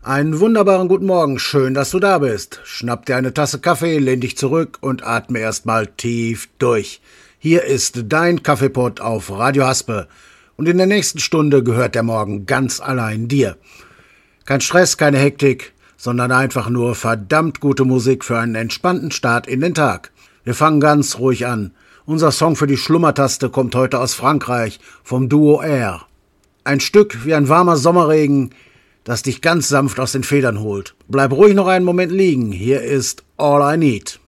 Einen wunderbaren guten Morgen, schön, dass du da bist. Schnapp dir eine Tasse Kaffee, lehn dich zurück und atme erstmal tief durch. Hier ist dein Kaffeepott auf Radio Haspe und in der nächsten Stunde gehört der Morgen ganz allein dir. Kein Stress, keine Hektik, sondern einfach nur verdammt gute Musik für einen entspannten Start in den Tag. Wir fangen ganz ruhig an. Unser Song für die Schlummertaste kommt heute aus Frankreich, vom Duo Air. Ein Stück wie ein warmer Sommerregen, das dich ganz sanft aus den Federn holt. Bleib ruhig noch einen Moment liegen. Hier ist All I Need.